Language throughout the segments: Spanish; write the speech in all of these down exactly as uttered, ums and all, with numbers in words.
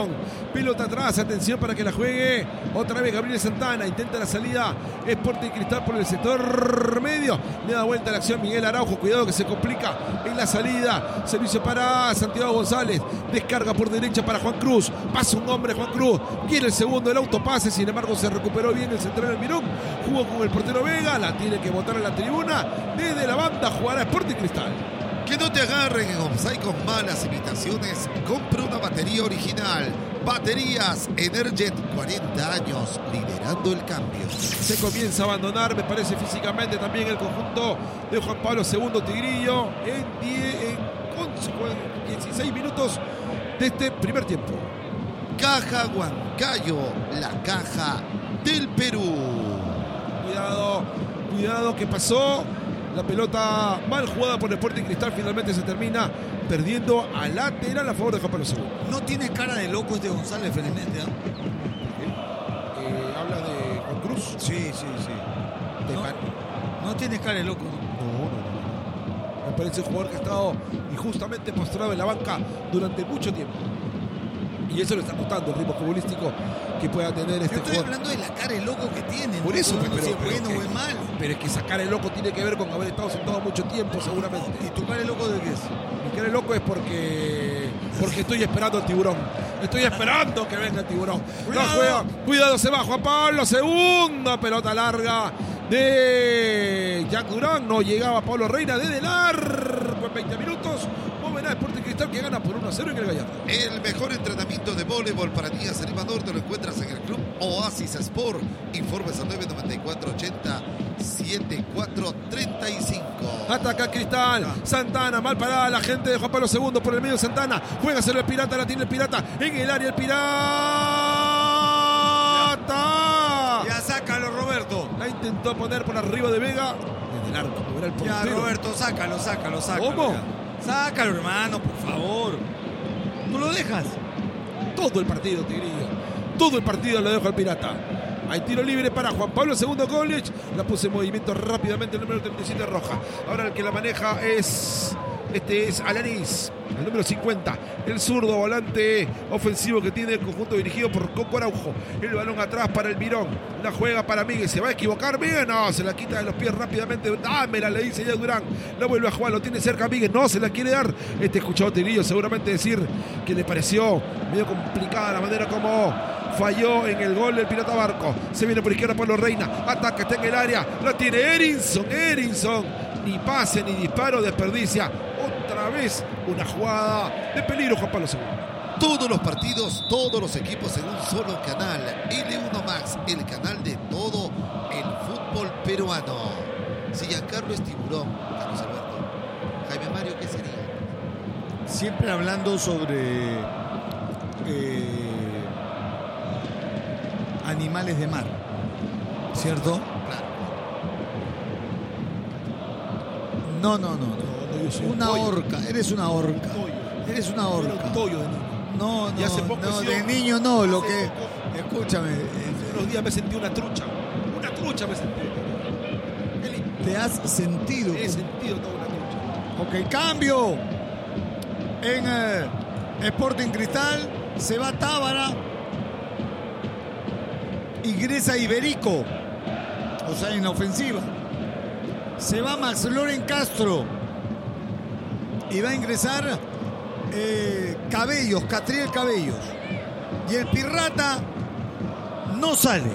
Mirón. Pelota atrás, atención para que la juegue. Otra vez Gabriel Santana, intenta la salida. Sporting Cristal por el sector medio. Le da vuelta a la acción Miguel Araujo. Cuidado que se complica en la salida. Servicio para Santiago González. Descarga por derecha para Juan Cruz. Pasa un hombre Juan Cruz. Quiere el segundo del autopase. Sin embargo se recuperó bien el central del Mirón. Jugó con el portero Vega. La tiene que botar a la tribuna. Desde la banda jugará Sporting Cristal. Que no te agarren en offside con malas imitaciones. Compra una batería original. Baterías Energet, cuarenta años liderando el cambio. Se comienza a abandonar, me parece, físicamente también el conjunto de Juan Pablo segundo Tigrillo en, diez, en dieciséis minutos de este primer tiempo. Caja Huancayo, la caja del Perú. Cuidado, cuidado que pasó. La pelota mal jugada por el Sporting Cristal finalmente se termina perdiendo a lateral a favor de Juan Pablo segundo. No tiene cara de loco este González felizmente, ¿eh? Eh, ¿Habla de Juan Cruz? Sí, sí, sí. No, no tiene cara de loco. No, no, no. Me parece un jugador que ha estado injustamente postrado en la banca durante mucho tiempo. Y eso le está costando el ritmo futbolístico que pueda tener este Yo estoy jugador. hablando de la cara de loco que tiene. Por ¿no? eso, no, pero, no si es pero bueno que, o es malo. Pero es que sacar el loco tiene que ver con haber estado sentado mucho tiempo, seguramente. ¿Y tu cara de loco de qué es? Mi cara de loco es porque porque estoy esperando al tiburón. Estoy esperando que venga el tiburón. Cuidado. La juega. Cuidado, se va Juan Pablo. Segunda pelota larga de Jack Durán. No llegaba Pablo Reina desde largo en veinte minutos. Moverá Sporting Cristal que gana por uno a cero en el Gallardo. El mejor entrenamiento de voleibol para niñas en Lima Norte lo encuentras en el Club Oasis Sport. Informes al nueve noventa y cuatro ochenta setenta y cuatro treinta y cinco. Ataca Cristal. Santana, mal parada la gente de Juan Pablo segundo por el medio. Santana juega hacia el Pirata, la tiene el Pirata en el área. El Pirata. Ya sácalo, Roberto. La intentó poner por arriba de Vega. Desde el arco, moverá el portero. Ya, Roberto, sácalo, sácalo, sácalo. ¿Cómo? Ya. Sácalo, hermano, por favor. ¿No lo dejas? Todo el partido, Tigrillo. Todo el partido lo dejo al Pirata. Hay tiro libre para Juan Pablo segundo College. La puse en movimiento rápidamente el número treinta y siete Roja. Ahora el que la maneja es... Este es Alanis, el número cincuenta, el zurdo volante ofensivo que tiene el conjunto dirigido por Coco Araujo. El balón atrás para el Mirón, la juega para Miguel, ¿se va a equivocar Miguel? No, se la quita de los pies rápidamente, dámela, le dice ya Durán, la vuelve a jugar, lo tiene cerca Miguel, no se la quiere dar. Este escuchado Tigrillo seguramente decir que le pareció medio complicada la manera como falló en el gol del Pirata Barco. Se viene por izquierda Pablo Reina, ataca, está en el área, la tiene Erinson, Erinson, ni pase ni disparo, desperdicia otra vez una jugada de peligro Juan Pablo segundo. Todos los partidos, todos los equipos en un solo canal. L uno Max, el canal de todo el fútbol peruano. Si Giancarlo es tiburón, Carlos Alberto, Jaime Mario, ¿qué sería? Siempre hablando sobre eh, animales de mar, ¿cierto? Claro. No, no, no, no. No, yo soy un Una pollo. orca, eres una orca. Pollo. Eres una Era orca. un pollo de niño. No, no, Y hace poco no, he de sido- niño no, lo hace que... poco- Escúchame, Hace eh, unos días me sentí una trucha. Una trucha me sentí. Qué lindo. te has sentido. He sentido toda una trucha. Ok, cambio. En eh, Sporting Cristal se va Tábara. Ingresa Iberico. O sea, en la ofensiva. Se va Max Loren Castro. Y va a ingresar eh, Cabellos, Catriel Cabellos. Y el Pirrata no sale.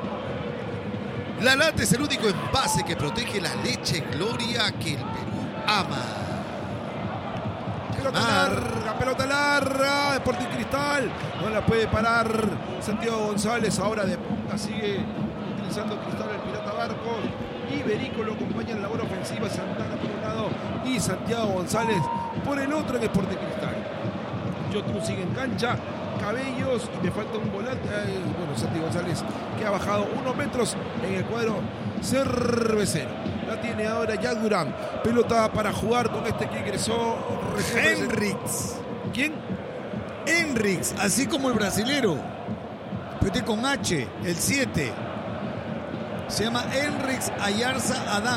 La lata es el único envase que protege la leche Gloria que el Perú ama. Pelota Mar. larga, pelota larga, Sporting Cristal. No la puede parar Santiago González. Ahora de punta sigue utilizando Cristal el Pirata Barco. Iberico lo acompaña en la labor ofensiva. Santana por un lado y Santiago González por el otro en Sporting Cristal. Yotun sigue en cancha. Cabellos y me falta un volante. Ay, bueno, Santiago González que ha bajado unos metros en el cuadro cervecero. La tiene ahora ya Durán. Pelota para jugar con este que ingresó recién. Henrix. ¿Quién? Henrix, así como el brasilero. Pete con H, el siete. Se llama Henrix Ayarza Adán.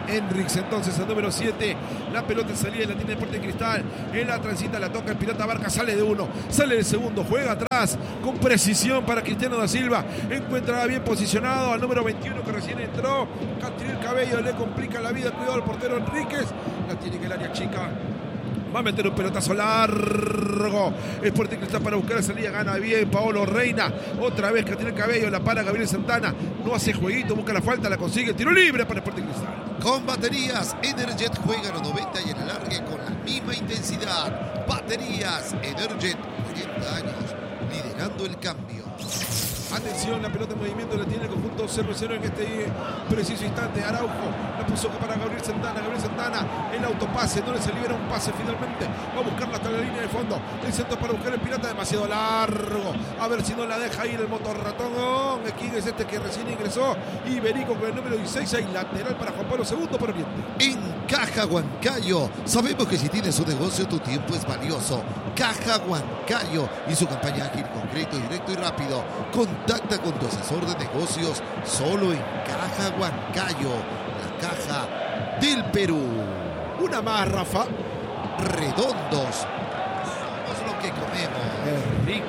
Henriks entonces al número siete. La pelota salida y la tiene Deportes Cristal. En la transita la toca el Pirata Barca. Sale de uno, sale del segundo. Juega atrás con precisión para Cristiano da Silva. Encuentra bien posicionado al número veintiuno que recién entró. Catriel Cabello le complica la vida. Cuidado al portero Enríquez. La tiene que el área chica. Va a meter un pelotazo largo. Sporting Cristal para buscar la salida. Gana bien Paolo Reina. Otra vez Catriel Cabello. La para Gabriel Santana. No hace jueguito. Busca la falta. La consigue. Tiro libre para Sporting Cristal. Con baterías Energet juega los noventa y el alargue con la misma intensidad. Baterías Energet. cuarenta años liderando el cambio. Atención, la pelota en movimiento la tiene el conjunto cero cero en este preciso instante. Araujo la puso para Gabriel Santana. Gabriel Santana, el autopase, no le se libera un pase finalmente. Va a buscarla hasta la línea de fondo. El centro para buscar el Pirata, demasiado largo. A ver si no la deja ir el motor ratón. ¿Quién es este que recién ingresó? Iberico con el número dieciséis. Hay lateral para Juan Pablo segundo por Oriente. En Caja Huancayo, sabemos que si tienes un negocio, tu tiempo es valioso. Caja Huancayo y su campaña ágil, concreto, directo y rápido. Contacta con tu asesor de negocios solo en Caja Huancayo, la caja del Perú. Una más, Rafa. Redondos. Somos lo que comemos. Es rico.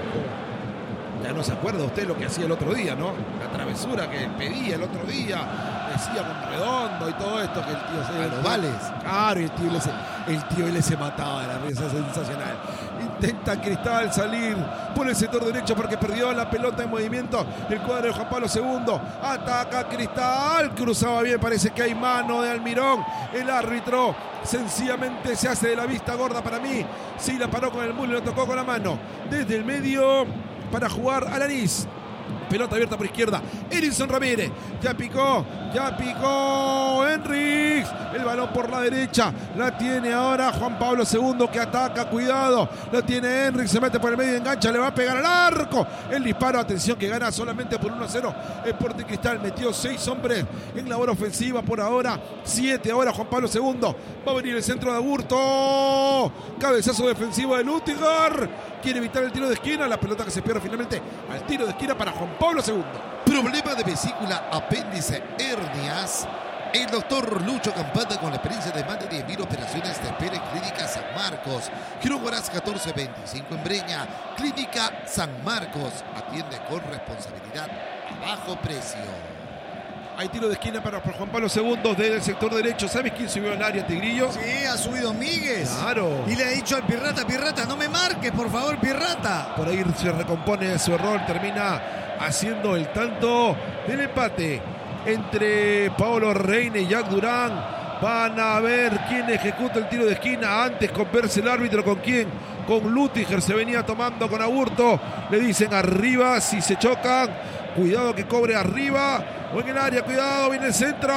Ya no se acuerda usted lo que hacía el otro día, ¿no? La travesura que pedía el otro día. Decía con redondo y todo esto que el tío se... A los vales. Claro, el tío, se, el tío él se mataba de la risa sensacional. Intenta Cristal salir por el sector derecho porque perdió la pelota en movimiento. El cuadro de Juan Pablo segundo. Ataca Cristal. Cruzaba bien. Parece que hay mano de Almirón. El árbitro sencillamente se hace de la vista gorda para mí. Sí, la paró con el muslo y lo tocó con la mano. Desde el medio para jugar Alanís. Pelota abierta por izquierda. Erinson Ramírez. Ya picó. Ya picó Henriks. El balón por la derecha. La tiene ahora Juan Pablo segundo que ataca. Cuidado. La tiene Henriks. Se mete por el medio. Engancha. Le va a pegar al arco. El disparo. Atención que gana solamente por uno a cero. Sporting Cristal metió seis hombres en labor ofensiva por ahora. siete ahora Juan Pablo segundo. Va a venir el centro de Aburto. Cabezazo defensivo de Lutiger. Quiere evitar el tiro de esquina. La pelota que se pierde finalmente al tiro de esquina para Juan Pablo segundo. Problema de vesícula, apéndice, hernias. El doctor Lucho Campana, con la experiencia de más de diez mil operaciones, te espera en Clínica San Marcos. Girón Guaraz catorce veinticinco en Breña. Clínica San Marcos. Atiende con responsabilidad a bajo precio. Hay tiro de esquina para Juan Pablo segundo desde el sector derecho. ¿Sabes quién subió al área, Tigrillo? Sí, ha subido Míguez. Claro. Y le ha dicho al Pirrata, Pirrata, no me marques, por favor, Pirrata. Por ahí se recompone de su error. Termina haciendo el tanto del empate entre Paolo Reina y Jack Durán. Van a ver quién ejecuta el tiro de esquina antes con verse el árbitro con quién. Con Lutiger se venía tomando con Aburto. Le dicen arriba si se chocan. Cuidado que cobre arriba o en el área. Cuidado, viene el centro.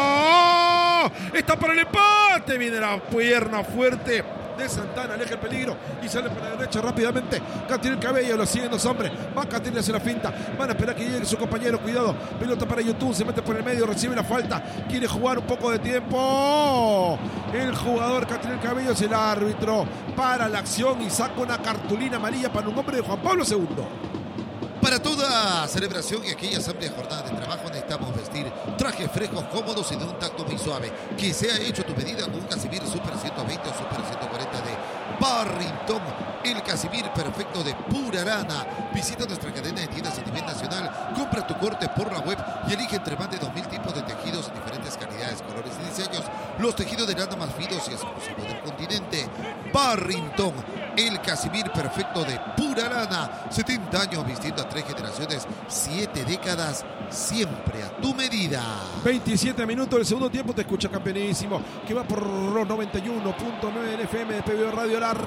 ¡Oh! Está para el empate. Viene la pierna fuerte de Santana, aleja el peligro y sale para la derecha rápidamente. Catriel Cabello, lo siguen dos hombres. Va Catriel hacia la finta. Van a esperar que llegue su compañero. Cuidado, pelota para YouTube. Se mete por el medio, recibe la falta. Quiere jugar un poco de tiempo. El jugador Catriel Cabello es el árbitro. Para la acción y saca una cartulina amarilla para un hombre de Juan Pablo segundo. Para toda celebración y aquellas amplias jornadas de trabajo necesitamos vestir trajes frescos, cómodos y de un tacto muy suave. Que sea hecho a tu medida con un Casimir Super ciento veinte o Super ciento cuarenta de Barrington. El Casimir perfecto de pura lana. Visita nuestra cadena de tiendas a nivel nacional. Compra tu corte por la web y elige entre más de dos mil tipos de tejidos en diferentes calidades, colores y diseños. Los tejidos de lana más finos y exclusivos del continente. Barrington. El Casimir perfecto de pura lana. setenta años vistiendo a tres generaciones, siete décadas, siempre a tu medida. veintisiete minutos del segundo tiempo. Te escucha campeonísimo, que va por los noventa y uno punto nueve en F M de P B O Radio, la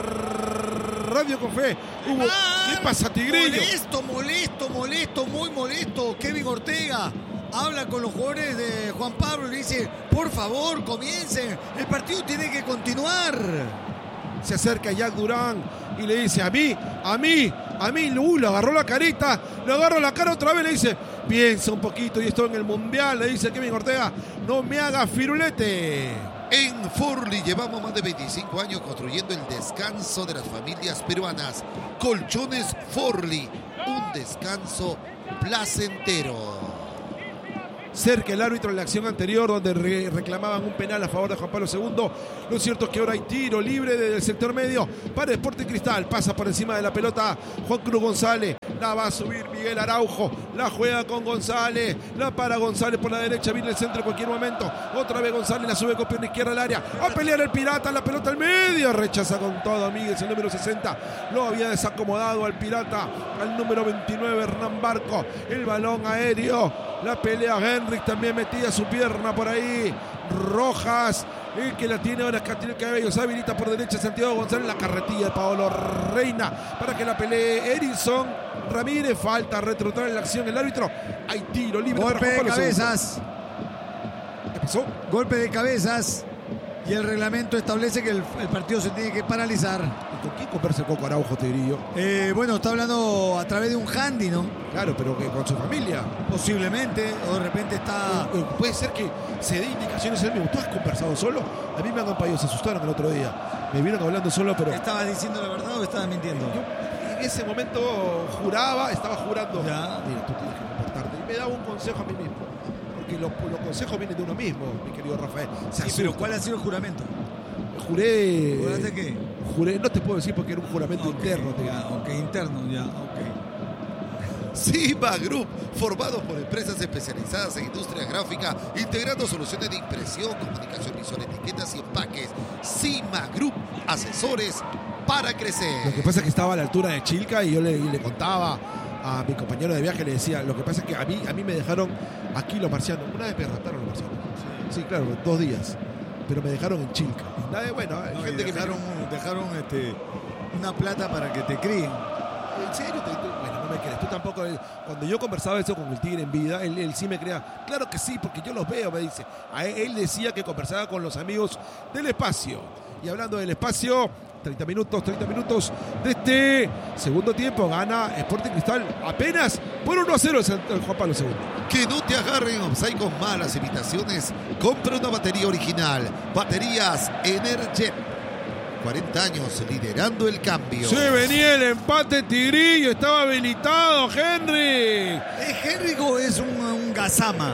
radio con fe. Hugo, ¿qué pasa, Tigrillo? Molesto, molesto, molesto, muy molesto. Kevin Ortega habla con los jugadores de Juan Pablo y le dice, por favor, comiencen. El partido tiene que continuar. Se acerca Jack Durán y le dice, a mí, a mí, a mí, uy, le agarró la carita, le agarró la cara otra vez, le dice, piensa un poquito y estoy en el Mundial, le dice Kevin Ortega, no me hagas firulete. En Forli llevamos más de veinticinco años construyendo el descanso de las familias peruanas. Colchones Forli, un descanso placentero. cerca el árbitro en la acción anterior donde re reclamaban un penal a favor de Juan Pablo segundo. Lo cierto es que ahora hay tiro libre desde el sector medio para Sporting Cristal. Pasa por encima de la pelota Juan Cruz González. La va a subir Miguel Araujo. La juega con González. La para González por la derecha. Viene el centro en cualquier momento. Otra vez González la sube con pierna izquierda al área. A pelear el Pirata. La pelota al medio. Rechaza con todo Miguel, el número sesenta. Lo había desacomodado al Pirata. Al número veintinueve, Hernán Barco. El balón aéreo. La pelea Henrik. También metía su pierna por ahí. Rojas. El que la tiene ahora es Catriel Cabello. Se habilita por derecha Santiago González. La carretilla de Paolo Reina para que la pelee Erinson Ramírez. Falta, retrotrae la acción el árbitro. Hay tiro libre. Golpe para Juan de Pablo cabezas. segundo. ¿Qué pasó? Golpe de cabezas. Y el reglamento establece que el, el partido se tiene que paralizar. ¿Y con quién conversa el Coco Araujo, Tigrillo? Eh, bueno, está hablando a través de un handy, ¿no? Claro, pero que con su familia. Posiblemente, o de repente está... Eh, eh, puede ser que se dé indicaciones él mismo. ¿Tú has conversado solo? A mí me han acompañado, se asustaron el otro día. Me vieron hablando solo, pero... ¿Estabas diciendo la verdad o estabas mintiendo? Yo en ese momento juraba, estaba jurando. Ya. Mira, tú tienes que comportarte. Y me daba un consejo a mí mismo. Porque los, los consejos vienen de uno mismo, mi querido Rafael. Se Sí, pero ¿cuál ha sido el juramento? Juré. ¿Juraste qué? Juré, no te puedo decir porque era un juramento Okay, interno. Te ya, digo. ok, interno, ya, ok. Cima Group, formados por empresas especializadas en industria gráfica, integrando soluciones de impresión, comunicación visual, etiquetas y empaques. Cima Group, asesores para crecer. Lo que pasa es que estaba a la altura de Chilca y yo le, y le contaba a mi compañero de viaje, le decía, lo que pasa es que a mí, a mí me dejaron aquí los marcianos. Una vez me raptaron los marcianos. Sí, claro, dos días. Pero me dejaron en Chilca. Nada de- Bueno, hay No, gente y que me dejaron, dejaron este, una plata para que te críen. ¿En serio? Te- tú- bueno, no me crees. Tú tampoco. eh, Cuando yo conversaba eso con el Tigre en vida, él, él sí me creía. Claro que sí, porque yo los veo, me dice. A él, él decía que conversaba con los amigos del espacio. Y hablando del espacio, treinta minutos, treinta minutos de este segundo tiempo. Gana Sporting Cristal apenas por uno a cero el Sant- el Juan Pablo segundo. Que no te agarren offside con malas imitaciones. Compra una batería original. Baterías Energet. cuarenta años liderando el cambio. Se venía el empate, Tigrillo. Estaba habilitado, Henry. ¿Es Henrico o es un, un Gazama?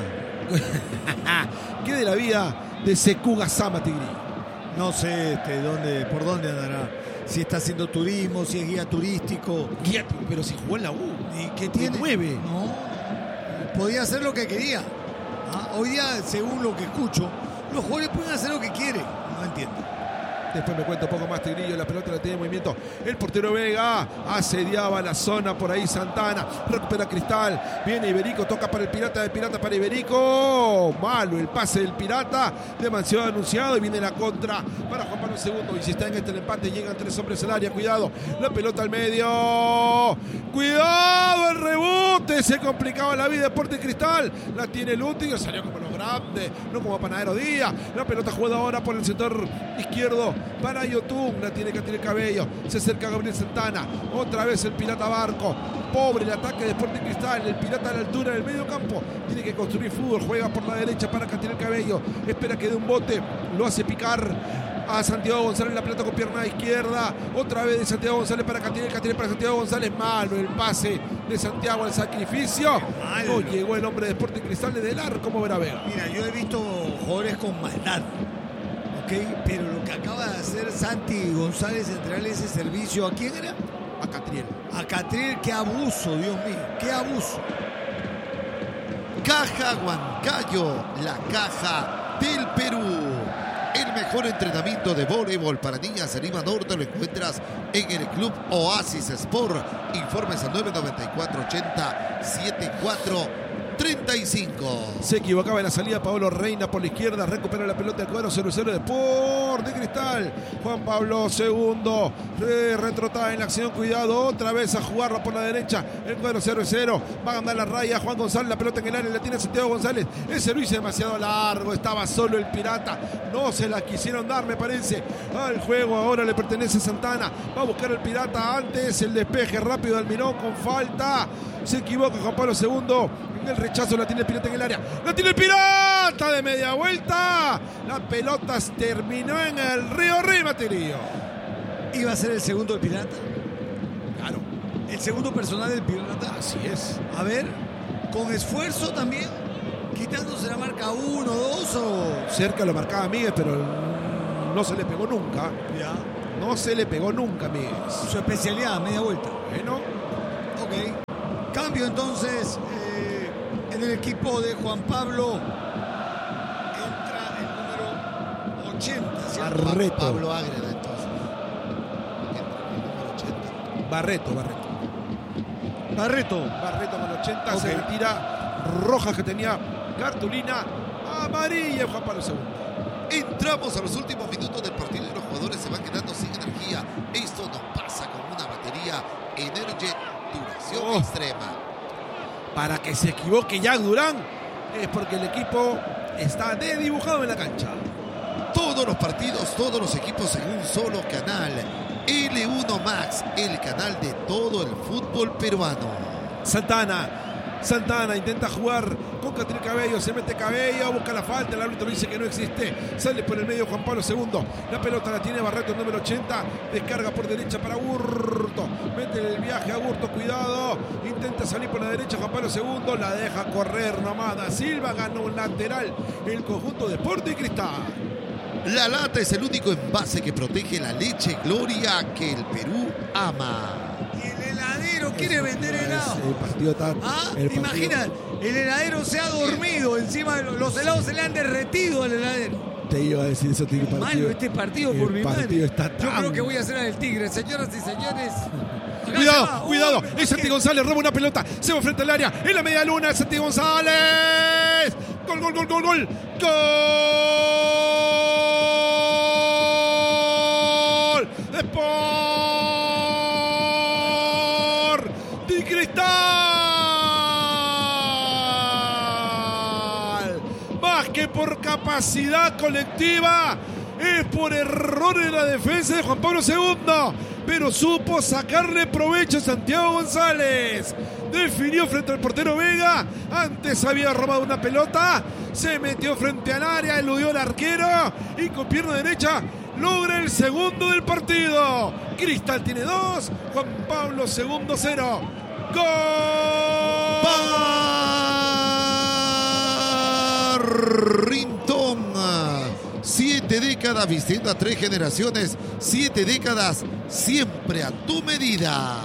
¿Qué de la vida de Sekou Gassama, Tigrillo? No sé este, dónde, por dónde andará. Si está haciendo turismo, si es guía turístico. Guía, pero si jugó en la U. ¿Y qué tiene? nueve. No, podía hacer lo que quería. Ah, hoy día, según lo que escucho, los jugadores pueden hacer lo que quieren. No entiendo. Después me cuenta un poco más, Tigrillo. La pelota la tiene en movimiento. El portero Vega asediaba la zona por ahí. Santana recupera Cristal. Viene Iberico. Toca para el Pirata. De Pirata para Iberico. Malo el pase del Pirata. Demasiado anunciado. Y viene la contra para Juan Pablo segundo. Y si está en este el empate, llegan tres hombres al área. Cuidado. La pelota al medio. Cuidado el rebote. Se complicaba la vida de Sporting Cristal. La tiene el último. Salió como los grandes. No como Panadero Díaz. La pelota jugada ahora por el sector izquierdo para Yotun, la tiene que tener Cabello, se acerca Gabriel Santana, otra vez el Pirata Barco, pobre el ataque de Sporting Cristal, el Pirata a la altura del medio campo, tiene que construir fútbol, juega por la derecha para Catinel Cabello, espera que dé un bote, lo hace picar a Santiago González, la pelota con pierna izquierda, otra vez de Santiago González para Catinel, Catinel para Santiago González, malo el pase de Santiago al sacrificio, no llegó el hombre de Sporting Cristal desde el arco, como verá Vega. Mira, yo he visto jugadores con maldad. ¿Ok? Pero lo que acaba de hacer Santi González, entregarle ese servicio, ¿a quién era? A Catriel. A Catriel, qué abuso, Dios mío, qué abuso. Caja Huancayo, la caja del Perú. El mejor entrenamiento de voleibol para niñas en Lima Norte lo encuentras en el Club Oasis Sport. Informes al nueve nueve cuatro ochenta setenta y cuatro treinta y cinco. Se equivocaba en la salida Pablo Reina por la izquierda, recupera la pelota del cuadro cero cero de Sport de Cristal. Juan Pablo segundo, eh, retrotada en la acción, cuidado, otra vez a jugarla por la derecha, el cuadro cero cero, va a ganar la raya Juan González, la pelota en el área, la tiene Santiago González, el servicio demasiado largo, estaba solo el Pirata, no se la quisieron dar me parece, al juego ahora le pertenece a Santana, va a buscar el Pirata antes, el despeje rápido del Mirón con falta, se equivoca Juan Pablo segundo, el rechazo la tiene el Pirata en el área. ¡La tiene el Pirata de media vuelta! La pelota terminó en el Río Rima, Tirillo. ¿Iba a ser el segundo del Pirata? Claro. ¿El segundo personal del Pirata? Así es. A ver, con esfuerzo también. quitándose la marca uno, dos o... Cerca lo marcaba Míguez, pero no se le pegó nunca. Ya. No se le pegó nunca a Míguez. Su especialidad, media vuelta. Bueno. Ok. Cambio entonces eh, en el equipo de Juan Pablo. Entra el número ochenta, ¿cierto? Barreto. Pablo Ágreda, entonces. Entra el número ochenta. Barreto, Barreto. Barreto. Barreto con ochenta, Ok. se retira Rojas, que tenía cartulina amarilla, Juan Pablo segundo. Entramos a los últimos minutos del partido y los jugadores se van quedando sin energía. Esto nos pasa con una batería Energy duración Oh. extrema. Para que se equivoque Jack Durán, es porque el equipo está desdibujado en la cancha. Todos los partidos, todos los equipos en un solo canal. L uno Max, el canal de todo el fútbol peruano. Santana. Santana intenta jugar con Catril Cabello, se mete Cabello, busca la falta, el árbitro dice que no existe, sale por el medio Juan Pablo segundo, la pelota la tiene Barreto, el número ochenta, descarga por derecha para Hurto, mete el viaje a Hurto, cuidado, intenta salir por la derecha Juan Pablo segundo, la deja correr nomás, Da Silva ganó un lateral, el conjunto de Sporting Cristal. La lata es el único envase que protege la leche Gloria que el Perú ama. Y el heladero quiere vender helado. El partido está... Ah, el partido- imagina, el heladero se ha dormido, encima de los, los helados se le han derretido al heladero. Te iba a decir eso, Tigre. Malo este partido el por mi madre. partido está Yo tan- creo que voy a hacer el Tigre, señoras y señores. Acá se Cuidado, va. cuidado. Uy, Es Santi ¿qué? González, roba una pelota. Se va frente al área. En la media luna, es Santi González. Gol, gol, gol, gol, gol. Gol. De Sporting Cristal. Más que por capacidad colectiva, es por error en la defensa de Juan Pablo segundo, pero supo sacarle provecho a Santiago González. Definió frente al portero Vega, antes había robado una pelota, se metió frente al área, eludió al arquero y con pierna derecha logra el segundo del partido. Cristal tiene dos, Juan Pablo segundo cero. ¡Gol! Barrington. Siete décadas vistiendo a tres generaciones. Siete décadas siempre a tu medida.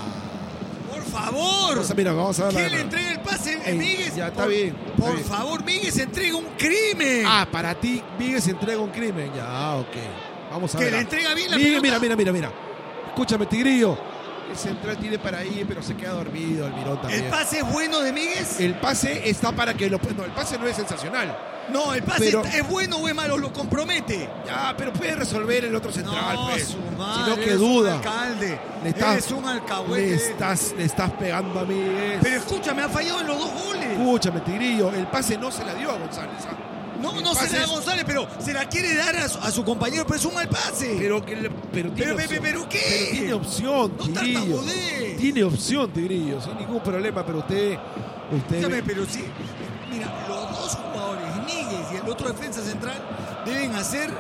Por favor. Vamos a, mira, vamos a ver la- ¿Quién le entrega el pase? Ey, Míguez. ya está por, bien, está Por bien. favor, Míguez entrega un crimen. Ah, para ti, Miguel se entrega un crimen. Ya, ok. Vamos a Que ver. le entrega bien la Miguel, pelota. mira, mira, mira, mira. Escúchame, Tigrillo. El central tiene para ahí, pero se queda dormido el Mirón también. ¿El pase es bueno de Míguez? El pase está para que lo... No, el pase no es sensacional. No, el pase Pero- es, es bueno o es malo, lo compromete. Ya, pero puede resolver el otro central, No, pues. su madre, Sino que eres duda. un alcalde. Le estás, Eres un alcahuete. le estás, le estás pegando a Miguel. Pero escúchame, ha fallado en los dos goles. Escúchame, Tigrillo. El pase no se la dio a González. ¿ah? No, El no se pase le da a es- González, pero se la quiere dar a su, a su compañero, pero es un mal pase. Pero, que le- pero tiene Pero, pero, opción. pero, ¿qué? Pero tiene opción, No Tigrillo. tartamudees. Tiene opción, Tigrillo, sin ningún problema, pero usted... usted Escúchame, pero sí. Mira, los dos jugadores, Míguez y el otro defensa central, deben hacer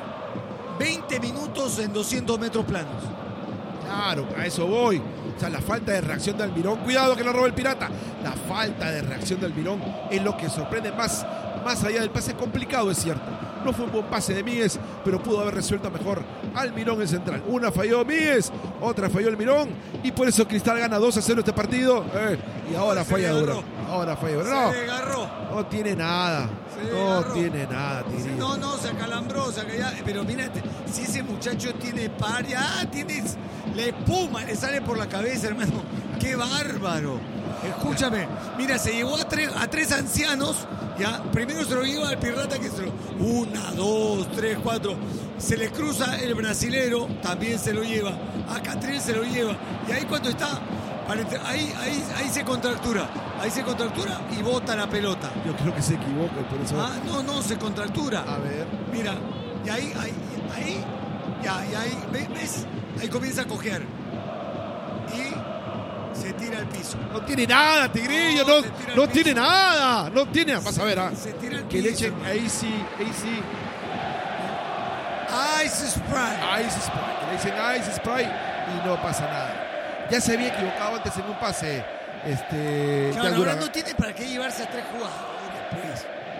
veinte minutos en doscientos metros planos. Claro, a eso voy. O sea, la falta de reacción de Almirón. Cuidado que lo roba el Pirata. La falta de reacción de Almirón es lo que sorprende más, más allá del pase complicado, es cierto. No fue un buen pase de Míguez, pero pudo haber resuelto mejor Almirón en central. Una falló Míguez, otra falló Almirón, y por eso Cristal gana dos a cero este partido. Eh, y ahora Se falla le Durán. agarró. Ahora falla Durán. No, Se agarró. no tiene nada. Se No agarró. tiene nada, Tigrillo. No, no, se acalambró, se aca- pero mira, si ese muchacho tiene par, ya tienes la espuma, le sale por la cabeza, hermano. ¡Qué bárbaro! Escúchame, mira, se llevó a tres, a tres ancianos, ya, primero se lo lleva al Pirata, que se lo, una, dos, tres, cuatro, se le cruza el brasilero, también se lo lleva, a Catril se lo lleva, y ahí cuando está, para entre- ahí, ahí, ahí se contractura, ahí se contractura y bota la pelota. Yo creo que se equivoca, por eso. Ah, no, no, se contractura. A ver. Mira, y ahí, ahí, ahí, ya, y ahí, ¿ves? ¿ves? Ahí comienza a cojear. Y se tira al piso. No tiene nada, Tigrillo, No, no, se tira al no piso. tiene nada, no tiene. Vas a ver, ah, Se tira al que le piso, echen, hermano. ahí sí, ahí sí, Ice Sprite. Ice Spray, que le dicen Ice Spray y no pasa nada. Ya se había equivocado antes en un pase, este, Claro, Jack ahora Durán. no tiene para qué llevarse a tres jugadores, pues.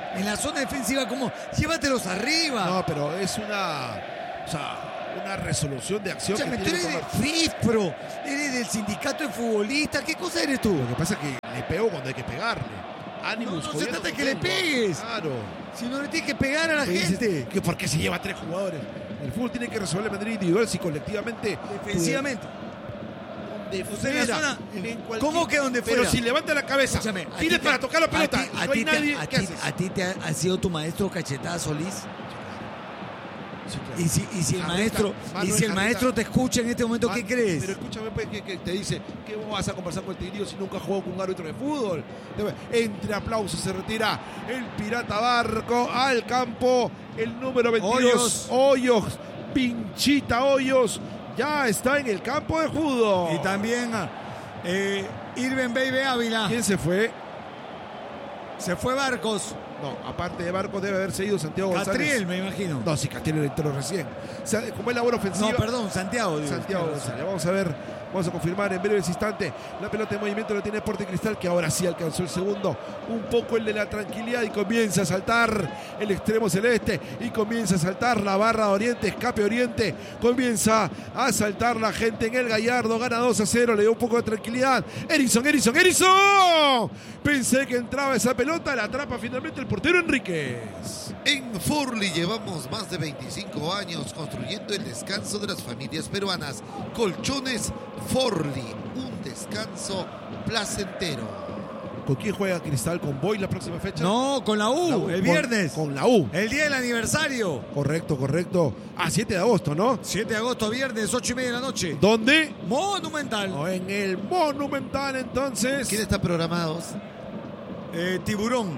En la zona defensiva, como llévatelos arriba. No, pero es una, o sea, una resolución de acción. Escúchame, que tú tiene eres que de FIFPRO, eres del sindicato de futbolistas. ¿Qué cosa eres tú? Lo que pasa es que le pego cuando hay que pegarle. Ánimo, No, no se trata de que le pegues. Claro. Si no le tienes que pegar a la Me dices gente. que ¿por qué se lleva tres jugadores? El fútbol tiene que resolver de manera individual, si colectivamente. Defensivamente. Donde O sea, en la fuera, zona- en cualquier- ¿Cómo que donde Pero fuera? si levanta la cabeza, Escúchame, a tienes ti para te- tocar la pelota, a ti- y a no hay ti te- nadie, a ¿qué ti- haces? a ti te ha, ha sido tu maestro Cachetada Solís. Sí, claro. Y si, y si el Jarreta, maestro, Manuel y si el Jarreta. maestro te escucha en este momento, ¿qué Man, crees? Pero escúchame, pues, que, que te dice que vos vas a conversar con el Tigrillo si nunca jugó con un árbitro de fútbol. Entre aplausos se retira el Pirata Barco al campo. El número veintidós, Hoyos. Hoyos, Pinchita Hoyos, ya está en el campo de fútbol. Y también eh, Irben Baby Ávila. ¿Quién se fue? Se fue Barcos. No, aparte de Barco debe haber seguido Santiago González. Catriel, me imagino. No, sí, Catriel entró recién. O sea, como es labor ofensiva. No, perdón, Santiago. digo. Santiago González. Vamos a ver, vamos a confirmar en breves instantes. La pelota en movimiento la tiene Sporting Cristal, que ahora sí alcanzó el segundo. Un poco el de la tranquilidad y comienza a saltar el extremo celeste y comienza a saltar la barra de Oriente, escape Oriente. Comienza a saltar la gente en el Gallardo. Gana dos a cero, le dio un poco de tranquilidad. Erison, Erison, Erison. Pensé que entraba esa pelota, la atrapa finalmente el portero Enríquez. En Forli llevamos más de veinticinco años construyendo el descanso de las familias peruanas. Colchones Forli, un descanso placentero. ¿Con quién juega Cristal? ¿Con Boy la próxima fecha? No, con la U, La U, el con- viernes. Con la U. El día del aniversario. Correcto, correcto. Ah, siete de agosto, ¿no? siete de agosto, viernes, ocho y media de la noche. ¿Dónde? Monumental. No, en el Monumental, entonces. ¿Quiénes están programados? Eh, tiburón.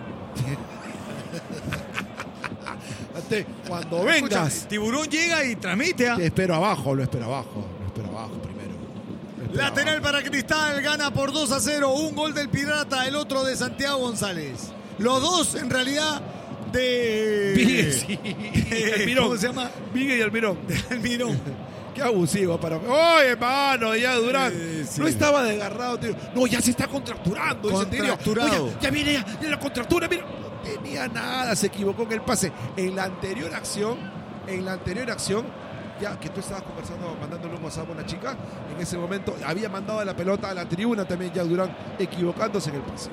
Ate, Cuando Escúchame, vengas, Tiburón llega y transmite. ¿ah? te espero abajo, lo espero abajo. Lo espero abajo primero. Lo espero Lateral abajo. para Cristal, gana por dos a cero. Un gol del Pirata, el otro de Santiago González. Los dos, en realidad, de. Miguel, sí. Y Almirón. ¿Cómo se llama? Miguel y Almirón. Almirón. Qué abusivo para. ¡Oye, hermano! Ya Durán. Eh, sí. No estaba desgarrado, tío. No, ya se está contracturando. dice Tigrillo. Contracturado. Oye, ya viene ya, ya la contractura. Mira, no tenía nada. Se equivocó en el pase. En la anterior acción, en la anterior acción, ya que tú estabas conversando, mandándole un WhatsApp a una chica, en ese momento había mandado la pelota a la tribuna también Jack Durán, equivocándose en el pase.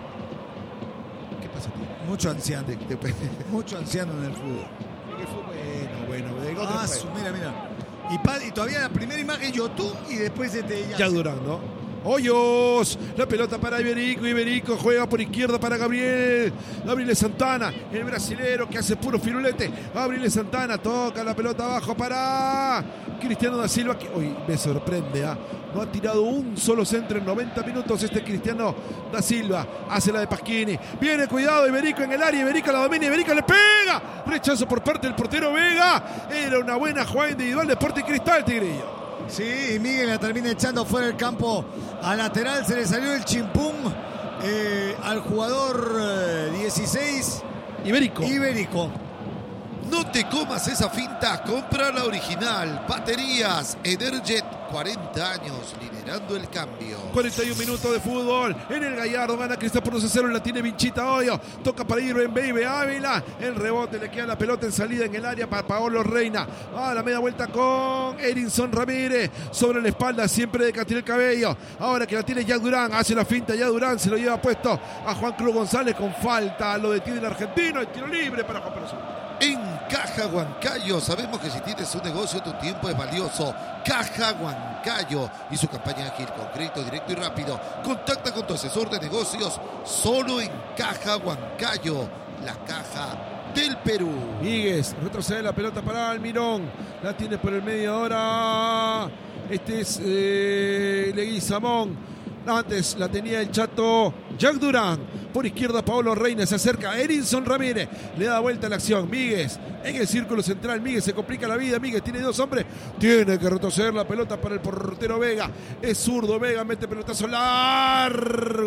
¿Qué pasa, tío? Mucho anciano. Te- te- Mucho anciano en el fútbol. que fue bueno, bueno. de gol Ah, después. su- mira, mira. Y, pa- y todavía la primera imagen YouTube y después este ya. Ya Durán, ¿no? Hoyos, la pelota para Iberico, Iberico juega por izquierda para Gabriel, Gabriel Santana, el brasilero que hace puro firulete, Gabriel Santana toca la pelota abajo para Cristiano da Silva, que hoy me sorprende, ¿ah? No ha tirado un solo centro en noventa minutos este Cristiano da Silva, hace la de Pasquini, viene cuidado Iberico en el área, Iberico la domina, Iberico le pega, rechazo por parte del portero Vega, era una buena jugada individual de Sporting Cristal, Tigrillo. Sí, y Miguel la termina echando fuera del campo a lateral. Se le salió el chimpún eh, al jugador eh, dieciséis Iberico. Iberico. No te comas esa finta, compra la original. Baterías Energet, cuarenta años liderando el cambio. cuarenta y un minutos de fútbol. En el Gallardo gana Cristal por dos a cero. La tiene Vinchita Hoyo. Toca para Irben Baby Ávila. El rebote le queda la pelota en salida en el área para Paolo Reina. A la media vuelta con Erinson Ramírez. Sobre la espalda siempre de Catriel Cabello. Ahora que la tiene Jack Durán. Hace la finta ya Durán. Se lo lleva puesto a Juan Cruz González con falta. Lo detiene el argentino. El tiro libre para Juan Pérez. En Caja Huancayo, sabemos que si tienes un negocio, tu tiempo es valioso. Caja Huancayo y su campaña ágil, concreto, directo y rápido. Contacta con tu asesor de negocios solo en Caja Huancayo, la caja del Perú. Míguez, retrocede la pelota para Almirón. La tiene por el medio ahora. Este es eh, Leguizamón. Antes la tenía el chato Jack Durán. Por izquierda Paolo Reina. Se acerca Erinson Ramírez. Le da vuelta a la acción. Míguez en el círculo central. Míguez se complica la vida. Míguez tiene dos hombres. Tiene que retroceder la pelota para el portero Vega. Es zurdo. Vega mete pelotazo largo.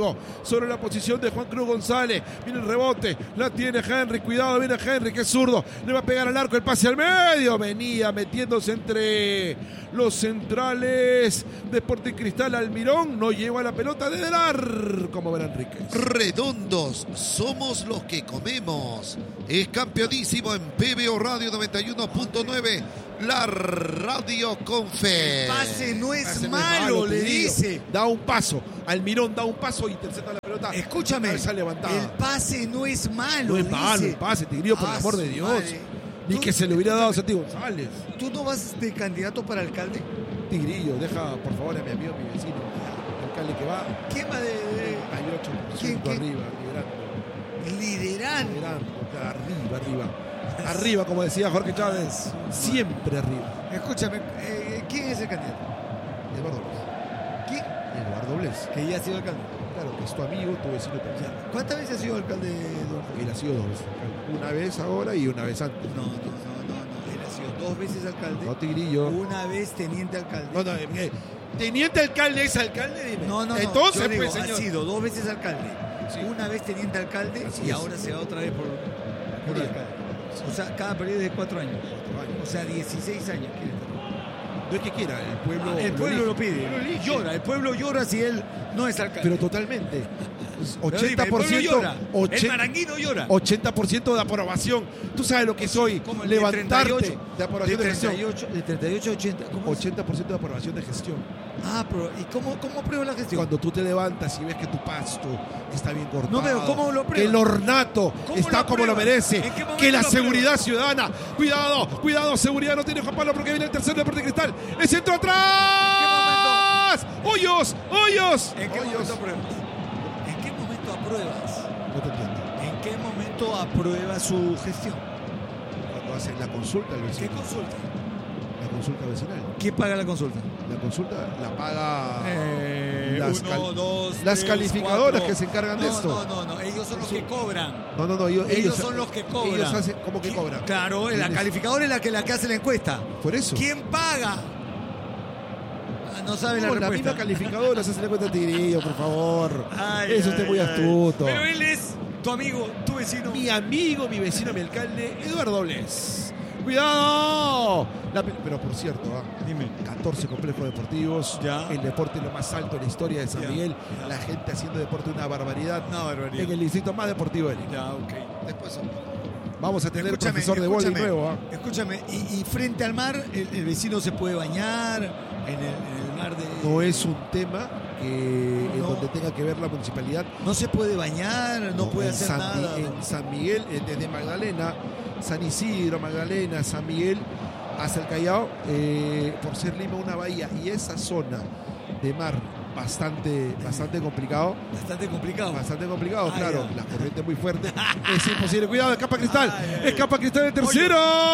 Pacheco sobre la posición de Juan Cruz González. Viene el rebote, la tiene Henry, cuidado, viene Henry, que es zurdo, le va a pegar al arco, el pase al medio, venía metiéndose entre los centrales de Sporting Cristal. Almirón no lleva la pelota desde el arco, como verá Enríquez. Redondos, somos los que comemos. Es campeonísimo en P B O Radio noventa y uno punto nueve, la radio con fe. El pase no es Pase no es malo, malo, le te digo. dice. Da un paso, Almirón da un paso y intercepta la pelota. Escúchame, Cabeza levantada. el pase no es malo. No es dice. malo el pase, Tigrillo, por el Ah, amor de su Dios. madre. Ni Tú- que se le hubiera dado a Santi González. ¿Tú no vas de candidato para alcalde? Tigrillo, deja por favor a mi amigo, mi vecino, el alcalde que va ¿Quién va de, de hay ocho por ¿Quién, ciento quién? arriba, liderando, liderando? liderando, arriba, arriba. Arriba, como decía Jorge Chávez, siempre arriba. Escúchame, eh, ¿quién es el candidato? Eduardo Bles. ¿Quién? Eduardo Bles. Que ya ha sido alcalde. Claro, que es tu amigo, tu vecino también. ¿Cuántas veces ha sido alcalde, Eduardo? Él ha sido dos veces. Una vez ahora y una vez antes. No, no, no, no, no. Él ha sido dos veces alcalde. No, Tigrillo. Una vez teniente alcalde. No, no, eh, teniente alcalde es alcalde, dime. No, no, no. Entonces, Yo digo, pues, señor. ha sido dos veces alcalde. Sí. Una vez teniente alcalde Así y es. ahora se va otra vez por, por Sí. alcalde. O sea, cada periodo es de cuatro años. O sea, dieciséis años quiere estar. No es que quiera, el pueblo. Ah, el pueblo lo elige. pide. Lo elige. Llora, el pueblo llora si él no es alcalde. Pero totalmente. Pero dime, ochenta por ciento, el pueblo llora. El ochenta maranguino llora. ochenta por ciento de aprobación. Tú sabes lo que soy. Como el de Levantarte treinta y ocho, de aprobación de, de gestión. treinta y ocho, de treinta y ocho a ochenta. ¿Cómo es? ochenta por ciento de aprobación de gestión. Ah, pero ¿y cómo, cómo aprueba la gestión? Cuando tú te levantas y ves que tu pasto está bien cortado. No veo, ¿cómo lo que apruebas? el ornato ¿Cómo está lo como lo apruebas? merece. ¿En qué momento Que la lo seguridad ciudadana. Cuidado, cuidado, seguridad no tiene Juan Pablo porque viene el tercer Deporte Cristal. El centro atrás. ¡Hoyos! ¡Hoyos! ¿En qué ¡Hoyos! momento apruebas? ¿En qué momento apruebas? No te entiendo. ¿En qué momento aprueba su gestión? Cuando hacen la consulta al ¿Qué vecino. consulta? La consulta vecinal. ¿Quién paga la consulta? La consulta la paga Eh, las, uno, cal- dos, las tres, calificadoras cuatro. que se encargan de No, esto. No, no, no, ellos son los que cobran. No, no, no, ellos, Ellos son los que cobran. Ellos hacen, ¿cómo que ¿Quién- cobran? Claro, la ¿Quiénes? calificadora es la que, la que hace la encuesta. Por eso. ¿Quién paga? Ah, no sabe la No, la respuesta. misma calificadora se hace la cuenta de Tigrillo, por favor. Ay, Eso usted ay, muy ay. astuto. Pero él es tu amigo, tu vecino. Mi amigo, mi vecino, mi alcalde, Eduardo Bles. ¡Cuidado! La pe- pero por cierto, ah, Dime. catorce complejos deportivos. Ya. El deporte lo más alto en la historia de San Ya, Miguel. ya. La gente haciendo deporte una barbaridad. Una barbaridad. En el distrito más deportivo del Lima. Ya, ok. Después son- Vamos a tener Escúchame, profesor de vóley escúchame, nuevo. ah. Escúchame, y, y frente al mar, el, el vecino se puede bañar en el, en el mar de. No es un tema que en No. donde tenga que ver la municipalidad. No se puede bañar, no, puede en hacer San, nada. Mi- En San Miguel, eh, desde Magdalena, San Isidro, Magdalena, San Miguel, hasta el Callao, eh, por ser Lima una bahía y esa zona de mar bastante, bastante complicado. Bastante complicado. Bastante complicado, Ah, claro. ya. La corriente es muy fuerte. Es imposible. Cuidado, escapa Cristal. Ay, ay, ay. Escapa Cristal el tercero.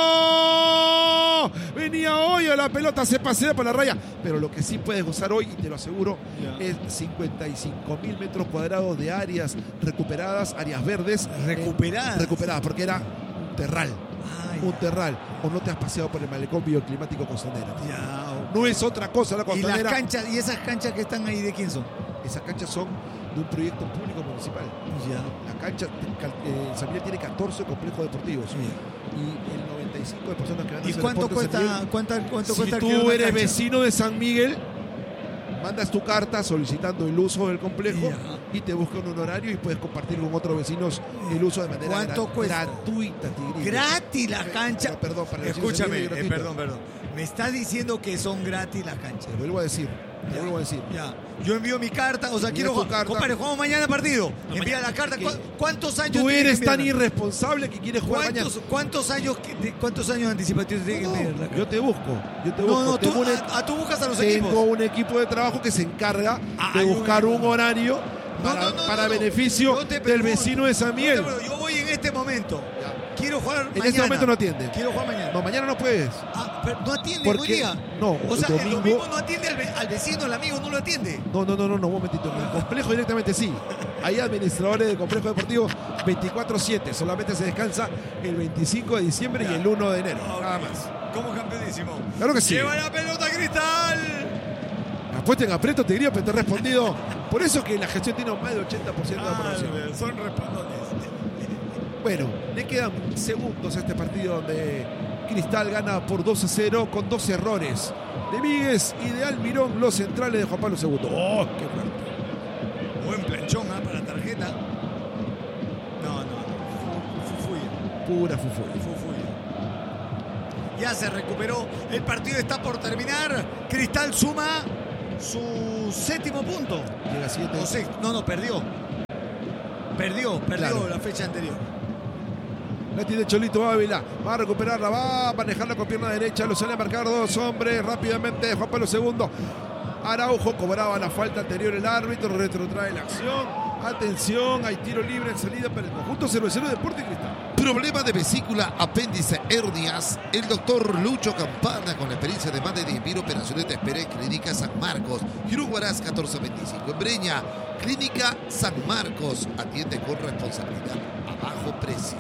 Venía hoy a la pelota, se pasea por la raya. Pero lo que sí puedes gozar hoy, y te lo aseguro, Ya. es cincuenta y cinco mil metros cuadrados de áreas recuperadas, áreas verdes. Recuperadas. Eh, recuperadas, porque era un terral. Ay, Un terral. O no te has paseado por el malecón bioclimático Costanera. ya, ok. No es otra cosa la ¿Y las Costanera. canchas, y esas canchas que están ahí de quién son? Esas canchas son de un proyecto público municipal. Ya. La cancha, eh, San Miguel tiene catorce complejos deportivos y el noventa y cinco por ciento de personas que van a ¿Y hacer cuánto deporte en San cuesta, Miguel, cuánta, cuánto si cuesta alquilar tú una eres cancha? vecino de San Miguel, mandas tu carta solicitando el uso del complejo Ya. y te buscan un horario y puedes compartir con otros vecinos el uso de manera ¿Cuánto gra- cuesta? gratuita, Tigrillo. Gratis las canchas. Pero, perdón, para el vecino de San Escúchame, Miguel es eh, gratuito. perdón, perdón. Me estás diciendo que son gratis las canchas. Te vuelvo a decir, te Ya, vuelvo a decir. Ya. Yo envío mi carta, o sea, Envía quiero tu jugar. carta. Compadre, jugamos mañana partido. Envía mañana- la carta. ¿qué? ¿Cu- ¿Cuántos años Tú tiene que eres tan enviarla? irresponsable que quieres jugar mañana. ¿Cuántos, ¿Cuántos años que- de- cuántos años anticipativos tiene que No, enviar la carta? yo te busco, yo te No, busco. no, tú, Tengo un- a, a tú buscas a los Tengo equipos. un equipo de trabajo que se encarga Ah, de hay un buscar un, equipo. horario No, para, no, no, para no, no. beneficio Yo te del pregunto. vecino de San Miguel. No te pregunto, yo voy en este momento. Quiero jugar En mañana. este momento no atiende. Quiero jugar mañana. No, mañana no puedes. Ah, pero no atiende ¿Por hoy qué? día. No, O sea, el el domingo- domingo no atiende al, ve- al vecino, al amigo, no lo atiende. No, no, no, no, no, un momentito. En el complejo directamente sí. Hay administradores del complejo deportivo veinticuatro siete. Solamente se descansa el veinticinco de diciembre y el uno de enero. Nada más. Como campeonísimo. Claro que sí. Lleva la pelota Cristal. puesto en aprieto, te diría, pero te he respondido. Por eso que la gestión tiene un más del ochenta por ciento de Ah, aprobación. son respondones. Bueno, le quedan segundos a este partido donde Cristal gana por dos a cero con dos errores de Míguez y de Almirón, los centrales de Juan Pablo segundo. ¡Oh, qué fuerte! Buen planchón, ¿eh? Para tarjeta. No, no, no. Fufuya. Pura fufuya. Fufuya. Ya se recuperó. El partido está por terminar. Cristal suma su séptimo punto. Llega siete. O sexto. No, no, perdió. Perdió, perdió Claro. la fecha anterior. La tiene Cholito Ávila, va a recuperarla, va a manejarla con pierna derecha, lo sale a marcar dos hombres rápidamente, Juan Pablo segundo. Araujo cobraba la falta anterior, el árbitro retrotrae la acción. Atención, hay tiro libre en salida para el conjunto cero cero Deportes Cristal. Problema de vesícula, apéndice, hernias. El doctor Lucho Campana, con la experiencia de más de diez mil operaciones, te espera en Clínica San Marcos. Girón Huaraz catorce veinticinco. En Breña, Clínica San Marcos. Atiende con responsabilidad a bajo precio.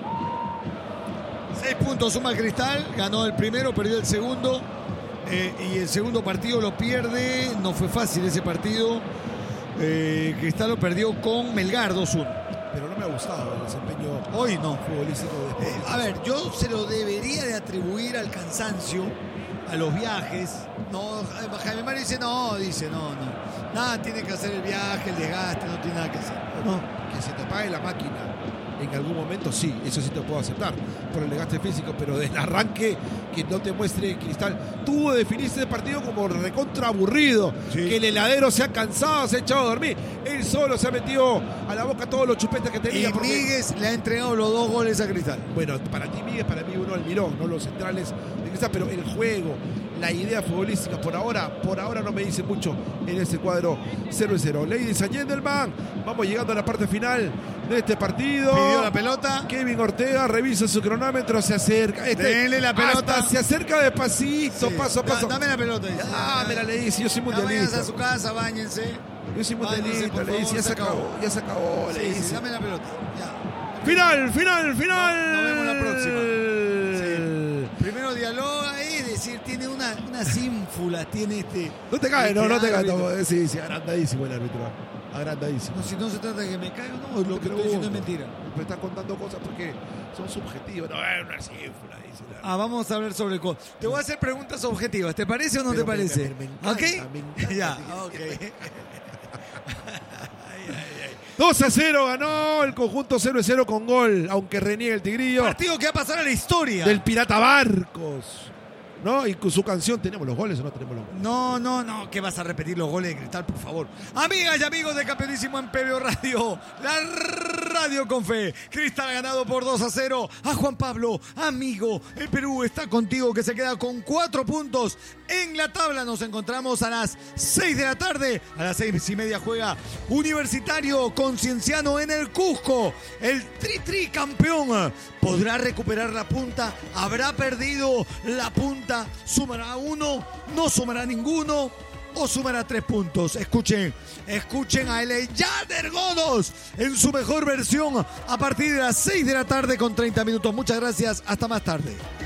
Seis puntos suma el Cristal. Ganó el primero, perdió el segundo. Eh, y el segundo partido lo pierde. No fue fácil ese partido. Eh, Cristal lo perdió con Melgar dos uno. Pero no me ha gustado el desempeño Hoy no. futbolístico de Eh, a ver, yo se lo debería de atribuir al cansancio, a los viajes. No, Jaime Mario dice no, dice no, no. Nada, tiene que hacer el viaje, el desgaste, no tiene nada que hacer. No, que se te apague la máquina en algún momento, sí, eso sí te puedo aceptar por el desgaste físico, pero del arranque que no te muestre Cristal. Tú definiste el partido como recontra aburrido, Sí. que el heladero se ha cansado, se ha echado a dormir, él solo se ha metido a la boca todos los chupetes que tenía. Y porque- Míguez le ha entregado los dos goles a Cristal. Bueno, para ti Miguel, para mí uno Almirón, no los centrales de Cristal, pero el juego, la idea futbolística, por ahora, por ahora no me dice mucho en ese cuadro cero cero. Ladies and gentlemen, vamos llegando a la parte final de este partido. Pidió la pelota. Kevin Ortega revisa su cronómetro, se acerca. Este, Denle la pelota. hasta se acerca despacito, Sí. paso a paso. Da- Dame la pelota. Dice. Ah, me la le dice, yo soy Ya váyanse mundialista. a su casa, báñense. Yo soy Váyanse, mundialista, por le dice, favor, ya se se acabó, acabó. ya se acabó, le Sí, sí, dice. dame la pelota. Ya. Final, final, final. Nos vemos la próxima. Sí. Primero dialoga y decir, tiene una, unas ínfulas, tiene este. No te caes, no, este no te caes. árbitro. no, Sí, sí, agrandadísimo el árbitro. Agrandadísimo. No, si no se trata de que me caiga, no, lo que Pero estoy diciendo es mentira. Me están contando cosas porque son subjetivas. No, es una cifra, dice. Ah, vamos a hablar sobre el co- Te voy a hacer preguntas objetivas. ¿Te parece o no Pero te me- parece? me- me encanta, ¿Ok? me encanta. Ya, ok. dos a cero ganó el conjunto cero cero con gol, aunque reniega el Tigrillo Partido que va a pasar a la historia. del Pirata Barcos. ¿No? Y con su canción, ¿tenemos los goles o no tenemos los goles? No, no, no, que vas a repetir los goles de Cristal, por favor. Amigas y amigos de Campeonísimo en P B O Radio, la radio con fe. Cristal ha ganado por dos a cero a Juan Pablo, amigo. El Perú está contigo, que se queda con cuatro puntos en la tabla. Nos encontramos a las seis de la tarde. A las seis y media juega Universitario con Cienciano en el Cusco. El tri-tri campeón podrá recuperar la punta, habrá perdido la punta. ¿Sumará uno? ¿No sumará ninguno? ¿O sumará tres puntos? Escuchen, escuchen a Eleyader Godos en su mejor versión a partir de las seis de la tarde con treinta minutos. Muchas gracias, hasta más tarde.